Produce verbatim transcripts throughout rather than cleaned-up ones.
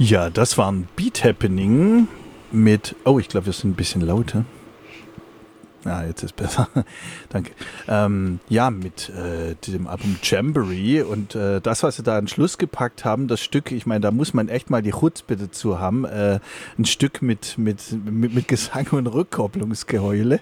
Ja, das war ein Beat Happening mit, oh, ich glaube, wir sind ein bisschen lauter. Ah, jetzt ist besser. Danke. Ähm, ja, mit äh, dem Album Jamboree und äh, das, was sie da an Schluss gepackt haben, das Stück, ich meine, da muss man echt mal die Chutzpe dazu haben, äh, ein Stück mit, mit, mit, mit Gesang und Rückkopplungsgeheule.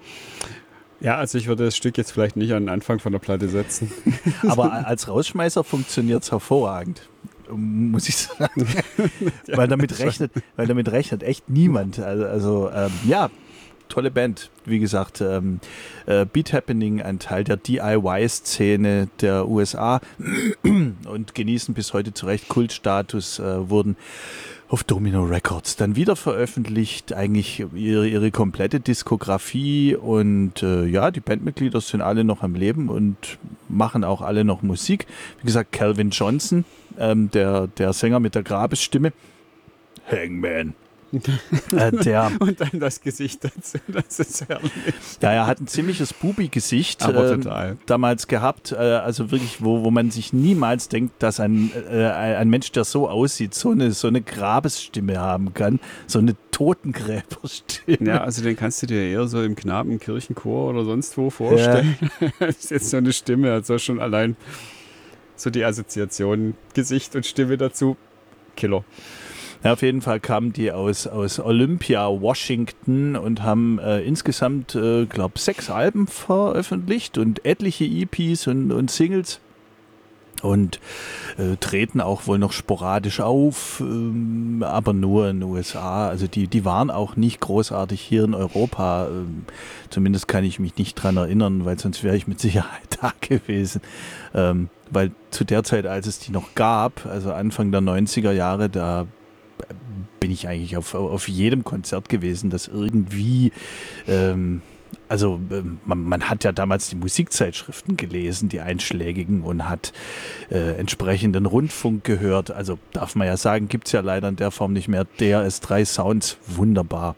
Ja, also ich würde das Stück jetzt vielleicht nicht an den Anfang von der Platte setzen. Aber als Rausschmeißer funktioniert es hervorragend, muss ich sagen. ja, weil, damit rechnet, weil damit rechnet echt niemand. Also, also ähm, ja, tolle Band. Wie gesagt, ähm, äh, Beat Happening, ein Teil der D I Y-Szene der U S A und genießen bis heute zu Recht Kultstatus, äh, wurden auf Domino Records dann wieder veröffentlicht, eigentlich ihre, ihre komplette Diskografie und äh, ja, die Bandmitglieder sind alle noch am Leben und machen auch alle noch Musik. Wie gesagt, Calvin Johnson, ähm, der, der Sänger mit der Grabesstimme, Hangman. äh, der, und dann das Gesicht dazu, das ist herrlich. Ja, er hat ein ziemliches Bubi-Gesicht äh, damals gehabt, äh, also wirklich, wo, wo man sich niemals denkt, dass ein, äh, ein Mensch, der so aussieht, so eine, so eine Grabesstimme haben kann, so eine Totengräberstimme. Ja, also den kannst du dir eher so im Knabenkirchenchor oder sonst wo vorstellen. Ja. Das ist jetzt so eine Stimme, also schon allein so die Assoziation, Gesicht und Stimme dazu, Killer. Ja, auf jeden Fall kamen die aus, aus Olympia, Washington und haben äh, insgesamt, äh, glaube ich, sechs Alben veröffentlicht und etliche E Ps und, und Singles und äh, treten auch wohl noch sporadisch auf, ähm, aber nur in den U S A. Also die, die waren auch nicht großartig hier in Europa. Ähm, zumindest kann ich mich nicht dran erinnern, weil sonst wäre ich mit Sicherheit da gewesen. Ähm, weil zu der Zeit, als es die noch gab, also Anfang der neunziger Jahre, da bin ich eigentlich auf, auf jedem Konzert gewesen, das irgendwie, ähm, also ähm, man, man hat ja damals die Musikzeitschriften gelesen, die einschlägigen, und hat äh, entsprechenden Rundfunk gehört. Also darf man ja sagen, gibt es ja leider in der Form nicht mehr. D R S drei Sounds, wunderbar.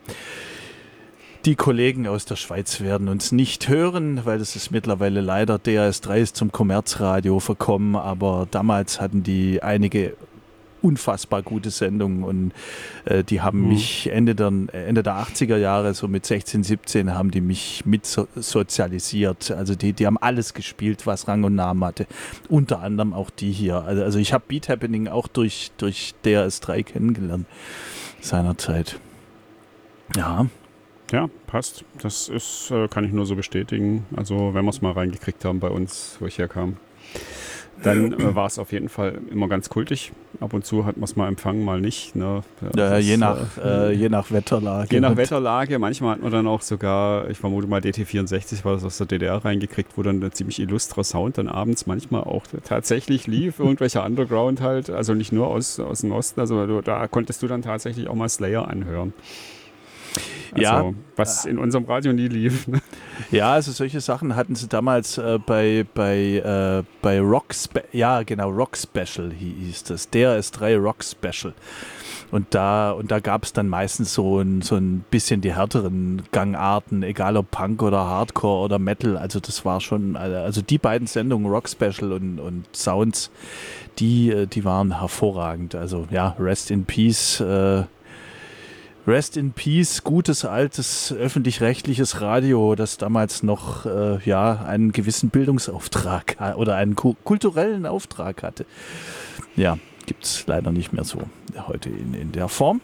Die Kollegen aus der Schweiz werden uns nicht hören, weil das ist mittlerweile leider, D R S drei ist zum Kommerzradio verkommen, aber damals hatten die einige unfassbar gute Sendungen und äh, die haben mhm. mich Ende der, Ende der achtziger Jahre, so mit sechzehn, siebzehn, haben die mich mit so, sozialisiert. Also die, die haben alles gespielt, was Rang und Namen hatte. Unter anderem auch die hier. Also, also ich habe Beat Happening auch durch, durch D R S drei kennengelernt seinerzeit. Ja. Ja, passt. Das ist, äh, kann ich nur so bestätigen. Also wenn wir es mal reingekriegt haben bei uns, wo ich herkam, dann äh, war es auf jeden Fall immer ganz kultig. Ab und zu hat man es mal empfangen, mal nicht. Ne? Ja, das, je, nach, äh, je nach Wetterlage. Je nach Wetterlage. Manchmal hat man dann auch sogar, ich vermute mal D T vierundsechzig war das aus der D D R reingekriegt, wo dann ein ziemlich illustrer Sound dann abends manchmal auch tatsächlich lief. Irgendwelcher Underground halt. Also nicht nur aus, aus dem Osten. Also da konntest du dann tatsächlich auch mal Slayer anhören. Also, ja, was in unserem Radio nie lief. Ne? Ja, also solche Sachen hatten sie damals äh, bei, bei, äh, bei Rock, Spe- ja genau, Rock Special hieß das, D R S drei Rock Special. Und da, und da gab es dann meistens so ein, so ein bisschen die härteren Gangarten, egal ob Punk oder Hardcore oder Metal. Also das war schon, also die beiden Sendungen, Rock Special und, und Sounds, die, die waren hervorragend. Also ja, Rest in Peace, äh, Rest in Peace, gutes, altes, öffentlich-rechtliches Radio, das damals noch äh, ja, einen gewissen Bildungsauftrag oder einen ku- kulturellen Auftrag hatte. Ja, gibt es leider nicht mehr so heute in, in der Form.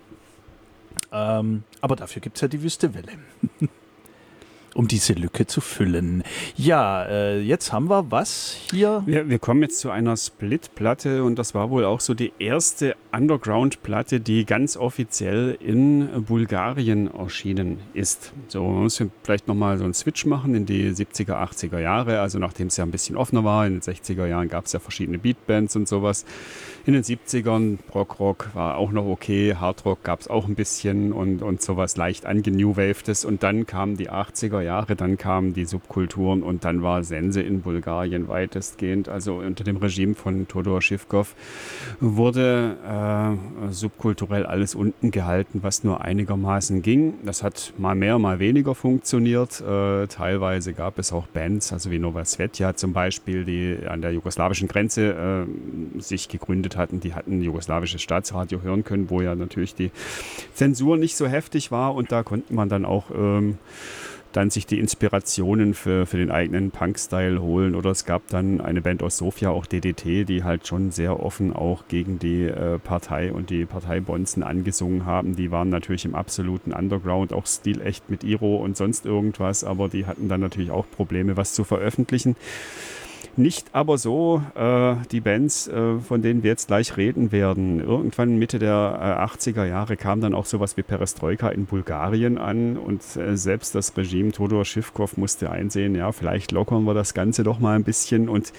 Ähm, aber dafür gibt es ja die Wüste Welle. Um diese Lücke zu füllen. Ja, äh, jetzt haben wir was hier? Wir, wir kommen jetzt zu einer Split-Platte und das war wohl auch so die erste Underground-Platte, die ganz offiziell in Bulgarien erschienen ist. So, man muss vielleicht nochmal so einen Switch machen in die siebziger, achtziger Jahre, also nachdem es ja ein bisschen offener war. In den sechziger Jahren gab es ja verschiedene Beatbands und sowas. In den siebzigern, Prog-Rock war auch noch okay, Hardrock gab es auch ein bisschen und, und sowas leicht angenewavtes und dann kamen die achtziger achtziger Jahre, dann kamen die Subkulturen und dann war Sense in Bulgarien weitestgehend, also unter dem Regime von Todor Živkov wurde äh, subkulturell alles unten gehalten, was nur einigermaßen ging. Das hat mal mehr, mal weniger funktioniert. Äh, teilweise gab es auch Bands, also wie Nova Svetja zum Beispiel, die an der jugoslawischen Grenze äh, sich gegründet hatten. Die hatten jugoslawisches Staatsradio hören können, wo ja natürlich die Zensur nicht so heftig war und da konnte man dann auch ähm, dann sich die Inspirationen für, für den eigenen Punk-Style holen. Oder es gab dann eine Band aus Sofia, auch D D T, die halt schon sehr offen auch gegen die äh, Partei und die Parteibonzen angesungen haben. Die waren natürlich im absoluten Underground, auch stilecht mit Iro und sonst irgendwas, aber die hatten dann natürlich auch Probleme, was zu veröffentlichen. Nicht aber so äh, die Bands, äh, von denen wir jetzt gleich reden werden. Irgendwann Mitte der äh, achtziger Jahre kam dann auch sowas wie Perestroika in Bulgarien an und äh, selbst das Regime Todor Živkov musste einsehen, ja, vielleicht lockern wir das Ganze doch mal ein bisschen und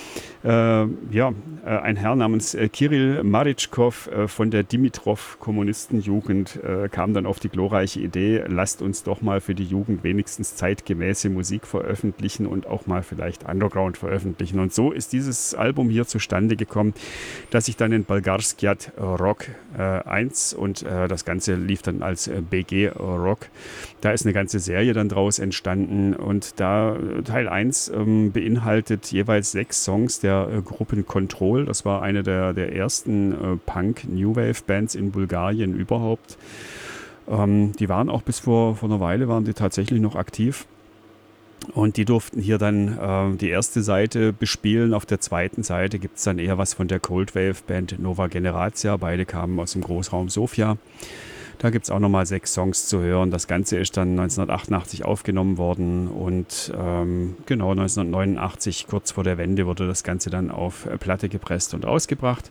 Äh, ja, äh, ein Herr namens äh, Kirill Maritschkov äh, von der Dimitrov-Kommunistenjugend äh, kam dann auf die glorreiche Idee, lasst uns doch mal für die Jugend wenigstens zeitgemäße Musik veröffentlichen und auch mal vielleicht Underground veröffentlichen. Und so ist dieses Album hier zustande gekommen, das sich dann in Bolgarskiat Rock äh, eins und äh, das Ganze lief dann als äh, B G Rock. Da ist eine ganze Serie dann draus entstanden und da äh, Teil eins ähm, beinhaltet jeweils sechs Songs der Äh, Gruppen Control. Das war eine der, der ersten äh, Punk-New-Wave-Bands in Bulgarien überhaupt. Ähm, die waren auch bis vor, vor einer Weile, waren die tatsächlich noch aktiv. Und die durften hier dann äh, die erste Seite bespielen. Auf der zweiten Seite gibt es dann eher was von der Cold-Wave-Band Nova Generatia. Beide kamen aus dem Großraum Sofia. Da gibt es auch nochmal sechs Songs zu hören. Das Ganze ist dann neunzehnhundertachtundachtzig aufgenommen worden und ähm, genau neunzehnhundertneunundachtzig, kurz vor der Wende, wurde das Ganze dann auf Platte gepresst und ausgebracht.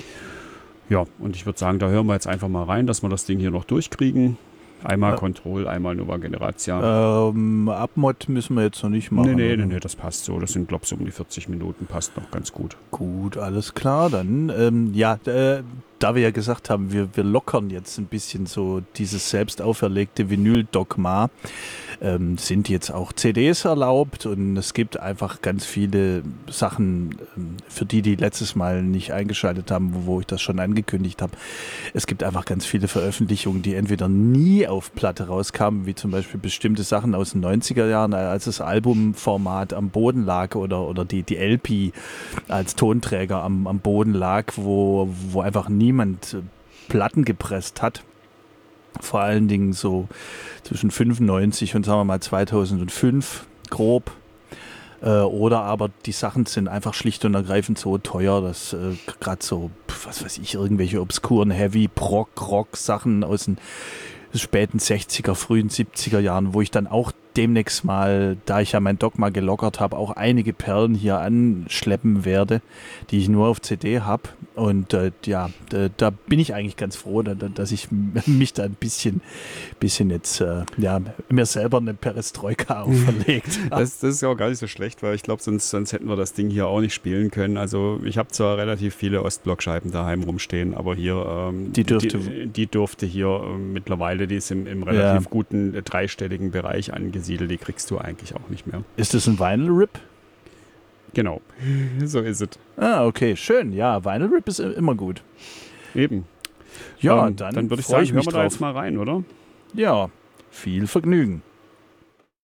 Ja, und ich würde sagen, da hören wir jetzt einfach mal rein, dass wir das Ding hier noch durchkriegen. Einmal ja. Control, einmal Nova Generatia. Ähm, Abmod müssen wir jetzt noch nicht machen. Nee, nee, nee, nee, das passt so. Das sind, glaube ich, so um die vierzig Minuten, passt noch ganz gut. Gut, alles klar. Dann, ähm, ja, äh, da wir ja gesagt haben, wir, wir lockern jetzt ein bisschen so dieses selbst auferlegte Vinyl-Dogma, ähm, sind jetzt auch C Ds erlaubt und es gibt einfach ganz viele Sachen, ähm, für die, die letztes Mal nicht eingeschaltet haben, wo, wo ich das schon angekündigt habe. Es gibt einfach ganz viele Veröffentlichungen, die entweder nie auf Platte rauskamen, wie zum Beispiel bestimmte Sachen aus den neunziger Jahren, als das Albumformat am Boden lag oder, oder die, die L P als Tonträger am, am Boden lag, wo, wo einfach niemand Platten gepresst hat. Vor allen Dingen so zwischen fünfundneunzig und sagen wir mal zweitausendfünf grob. Äh, oder aber die Sachen sind einfach schlicht und ergreifend so teuer, dass äh, gerade so, was weiß ich, irgendwelche obskuren Heavy-Prog-Rock-Sachen aus den späten sechziger, frühen siebziger Jahren, wo ich dann auch demnächst mal, da ich ja mein Dogma gelockert habe, auch einige Perlen hier anschleppen werde, die ich nur auf C D habe. Und äh, ja, da, da bin ich eigentlich ganz froh, da, dass ich mich da ein bisschen, bisschen jetzt, äh, ja, mir selber eine Perestroika auferlegt habe. Das, das ist ja auch gar nicht so schlecht, weil ich glaube, sonst, sonst hätten wir das Ding hier auch nicht spielen können. Also ich habe zwar relativ viele Ostblockscheiben daheim rumstehen, aber hier, ähm, die, dürfte, die, die durfte hier äh, mittlerweile, die ist im, im relativ ja. guten äh, dreistelligen Bereich angesiedelt. Die kriegst du eigentlich auch nicht mehr. Ist das ein Vinyl-Rip? Genau, so ist es. Ah, okay, schön. Ja, Vinyl-Rip ist immer gut. Eben. Ja, ähm, dann, dann würde ich sagen, hören wir da jetzt mal rein, oder? Ja, viel Vergnügen.